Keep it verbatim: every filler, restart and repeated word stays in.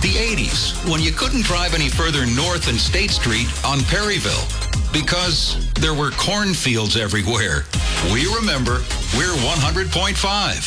the eighties, when you couldn't drive any further north than State Street on Perryville because there were cornfields everywhere. We remember. We're one hundred point five.